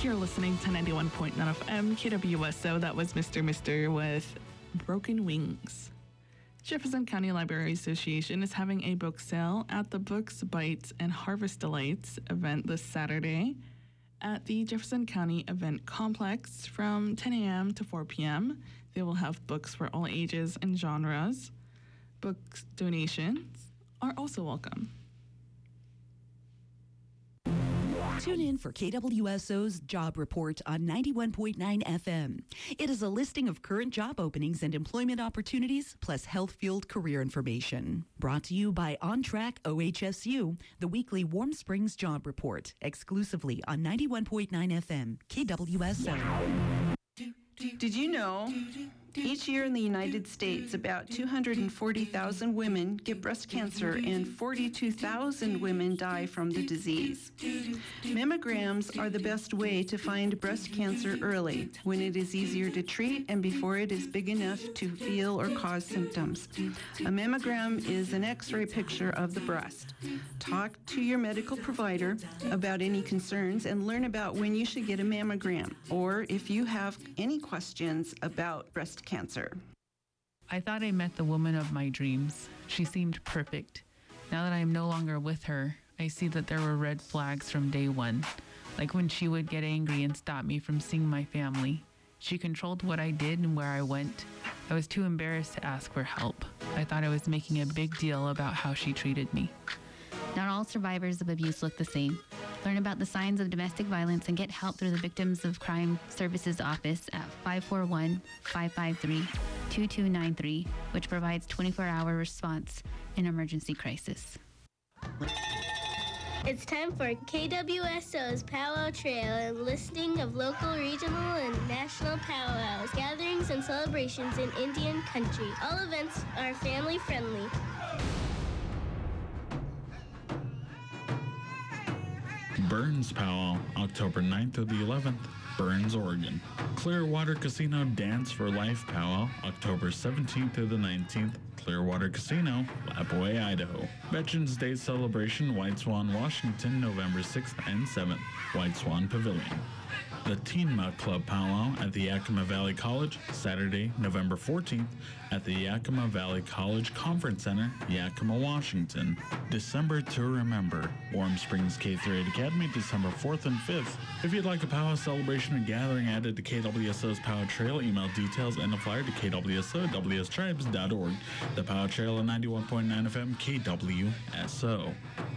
You're listening to 91.9 FM KWSO. That was Mr. with Broken Wings. Jefferson County Library Association is having a book sale at the Books, Bites, and Harvest Delights event this Saturday at the Jefferson County Event Complex from 10 a.m. to 4 p.m. They will have books for all ages and genres. Book donations are also welcome. Tune in for KWSO's Job Report on 91.9 FM. It is a listing of current job openings and employment opportunities, plus health-fueled career information. Brought to you by On Track OHSU, the weekly Warm Springs Job Report, exclusively on 91.9 FM, KWSO. Did you know? Each year in the United States, about 240,000 women get breast cancer and 42,000 women die from the disease. Mammograms are the best way to find breast cancer early, when it is easier to treat and before it is big enough to feel or cause symptoms. A mammogram is an X-ray picture of the breast. Talk to your medical provider about any concerns and learn about when you should get a mammogram, or if you have any questions about breast cancer. I thought I met the woman of my dreams. She seemed perfect. Now that I am no longer with her, I see that there were red flags from day one. Like when she would get angry and stop me from seeing my family. She controlled what I did and where I went. I was too embarrassed to ask for help. I thought I was making a big deal about how she treated me. Not all survivors of abuse look the same. Learn about the signs of domestic violence and get help through the Victims of Crime Services Office at 541-553-2293, which provides 24-hour response in emergency crisis. It's time for KWSO's Powwow Trail, a listing of local, regional, and national powwows, gatherings, and celebrations in Indian country. All events are family-friendly. Burns Powwow, October 9th through the 11th, Burns, Oregon. Clearwater Casino Dance for Life Powwow, October 17th through the 19th, Clearwater Casino, Lapwai, Idaho. Veterans Day Celebration, White Swan, Washington, November 6th and 7th, White Swan Pavilion. The Teen Club Powwow at the Yakima Valley College, Saturday, November 14th at the Yakima Valley College Conference Center, Yakima, Washington. December to Remember, Warm Springs K-8 Academy, December 4th and 5th. If you'd like a powwow celebration and gathering added to KWSO's Powwow Trail, email details and a flyer to kwso.wstribes.org. The Powwow Trail at 91.9 FM KWSO.